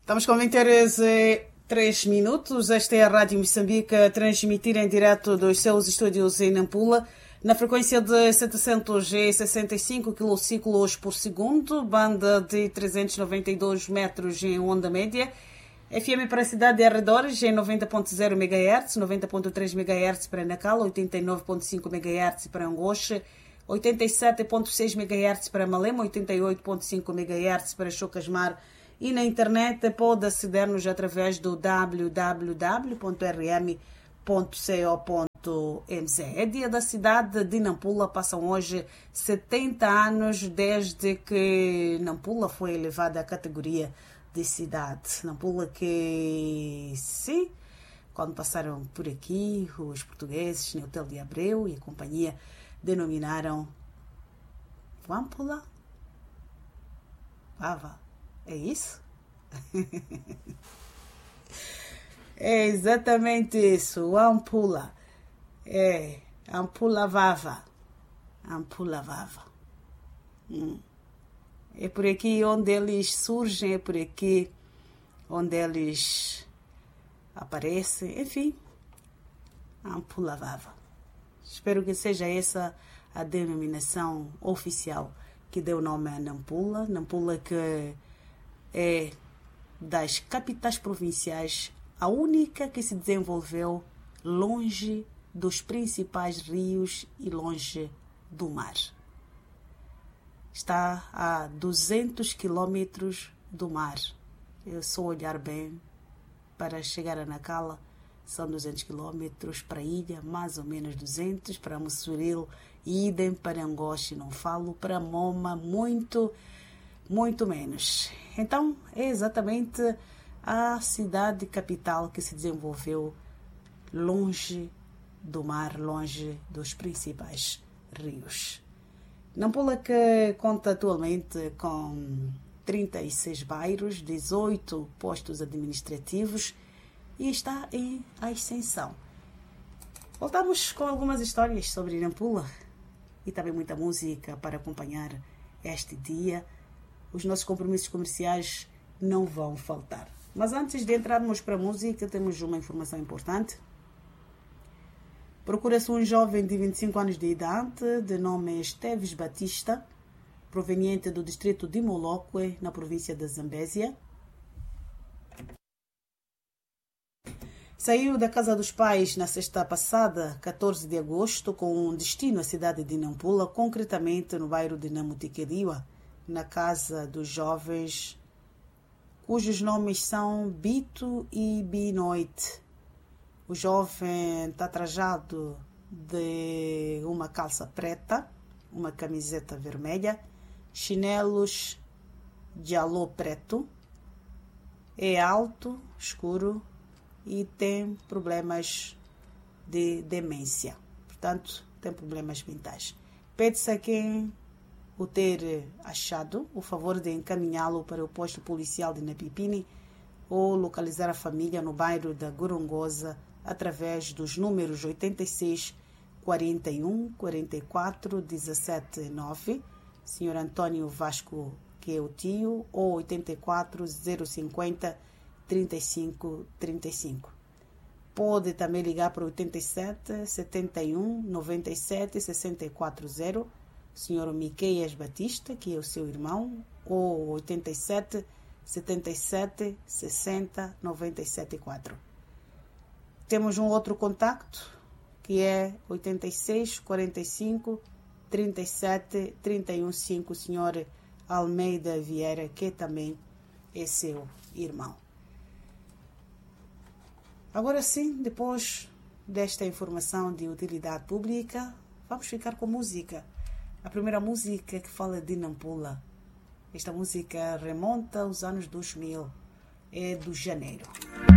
Estamos com 20 horas e 3 minutos. Esta é a Rádio Moçambique a transmitir em direto dos seus estúdios em Nampula, na frequência de 765 km por segundo, banda de 392 metros em onda média, FM para a cidade de arredores em 90.0 MHz, 90.3 MHz para Nacala, 89.5 MHz para Angoche, 87.6 MHz para Malema, 88.5 MHz para Chocasmar, e na internet pode aceder-nos através do www.rm.co.mz. É dia da cidade de Nampula. Passam hoje 70 anos desde que Nampula foi elevada à categoria de cidade. Nampula que, sim, quando passaram por aqui, os portugueses, Neutel de Abreu e a companhia, denominaram Wampula Vava. É isso? É exatamente isso, Ampula. É, Ampula Vava. Ampula Vava. É por aqui onde eles surgem, é por aqui onde eles aparecem, enfim. Ampula Vava. Espero que seja essa a denominação oficial que deu nome a Nampula. Nampula que é das capitais provinciais a única que se desenvolveu longe dos principais rios e longe do mar. Está a 200 quilómetros do mar. Eu só olhar bem para chegar a Nacala são 200 quilómetros, para a ilha mais ou menos 200, para Mussuril, idem, para Angoche não falo, para Moma muito menos. Então, é exatamente a cidade capital que se desenvolveu longe do mar, longe dos principais rios. Nampula que conta atualmente com 36 bairros, 18 postos administrativos e está em ascensão. Voltamos com algumas histórias sobre Nampula e também muita música para acompanhar este dia. Os nossos compromissos comerciais não vão faltar. Mas antes de entrarmos para a música, temos uma informação importante. Procura-se um jovem de 25 anos de idade, de nome Esteves Batista, proveniente do distrito de Molokwe, na província da Zambésia. Saiu da casa dos pais na sexta passada, 14 de agosto, com destino à cidade de Nampula, concretamente no bairro de Namutikeriwa, na casa dos jovens, cujos nomes são Bito e Binoite. O jovem está trajado de uma calça preta, uma camiseta vermelha, chinelos de alô preto, é alto, escuro e tem problemas de demência. Portanto, tem problemas mentais. Pede-se a quem o ter achado o favor de encaminhá-lo para o posto policial de Napipini ou localizar a família no bairro da Gorongosa através dos números 86 41 44 17 9, Sr. Antônio Vasco, que é o tio, ou 84 050 35 35. Pode também ligar para 87 71 97 64 0, Sr. Miqueias Batista, que é o seu irmão, ou 87 77 60 97 4. Temos um outro contacto, que é 86 45 37 31 5, Sr. Almeida Vieira, que também é seu irmão. Agora sim, depois desta informação de utilidade pública, vamos ficar com música. A primeira música que fala de Nampula. Esta música remonta aos anos 2000, é do Janeiro.